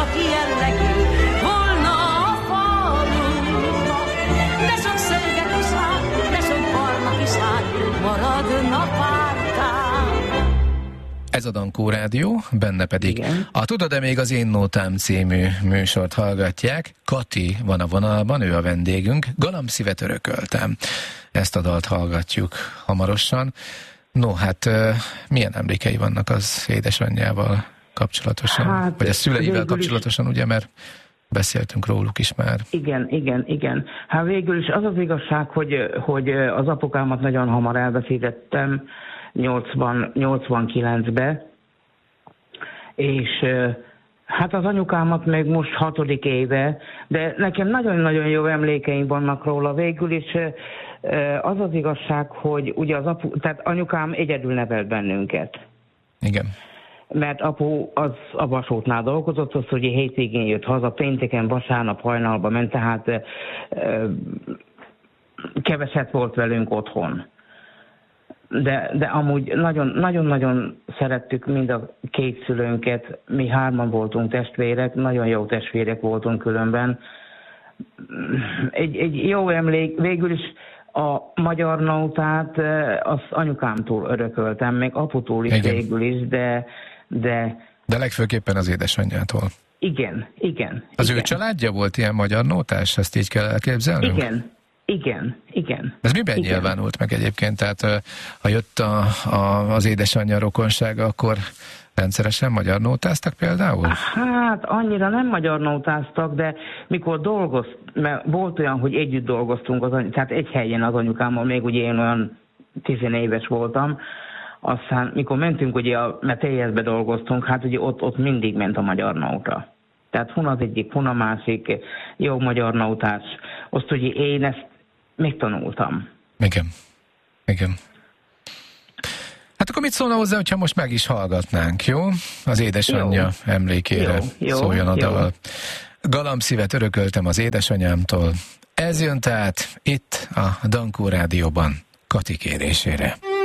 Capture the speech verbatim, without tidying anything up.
aki jellegű volna a faluba. De sok szögek is áll, de sok barna is áll, maradna pártán. Ez a Dankó Rádió, benne pedig Igen. a Tudod-e még az én nótám című műsort hallgatják. Kati van a vonalban, ő a vendégünk. Galambszívet örököltem. Ezt a dalt hallgatjuk hamarosan. No, hát milyen emlékei vannak az édesanyjával kapcsolatosan? Hát, vagy a szüleivel kapcsolatosan, is... ugye, mert beszéltünk róluk is már. Igen, igen, igen. Hát végül is az az igazság, hogy, hogy az apukámat nagyon hamar elveszítettem, nyolcvankilencben, és hát az anyukámat még most hatodik éve, de nekem nagyon-nagyon jó emlékeim vannak róla. Végül is az az igazság, hogy ugye az apu, tehát anyukám egyedül nevelt bennünket. Igen. Mert apu az a vasútnál dolgozott, az ugye hétvégén jött haza, pénteken, vasárnap hajnalba ment, tehát e, keveset volt velünk otthon. De, de amúgy nagyon-nagyon szerettük mind a két szülőnket, mi hárman voltunk testvérek, nagyon jó testvérek voltunk különben. Egy, egy jó emlék, végül is a magyar nótát az anyukámtól örököltem, meg aputól is. Igen. Végül is, de, de... De legfőképpen az édesanyjától. Igen, igen. Az igen. ő családja volt ilyen magyar nótás? Ezt így kell elképzelnünk? Igen, igen, igen. Ez miben igen. nyilvánult meg egyébként? Tehát ha jött a, a, az édesanyja rokonsága, akkor rendszeresen magyar nótáztak például? Hát annyira nem magyar nótáztak, de mikor dolgozt, mert volt olyan, hogy együtt dolgoztunk, az any- tehát egy helyen az anyukámmal, még ugye én olyan tizenéves voltam, aztán mikor mentünk, ugye, a, mert té es-be dolgoztunk, hát ugye ott, ott mindig ment a magyar nóta. Tehát hun az egyik, hun a másik, jó magyar nótás. Azt ugye én ezt megtanultam. Igen, igen. Hát akkor mit szólna hozzá, hogyha most meg is hallgatnánk, jó? Az édesanyja jó. emlékére jó, jó, szóljon a dal. Galambszívet örököltem az édesanyámtól. Ez jön tehát itt a Dankó Rádióban Kati kérésére.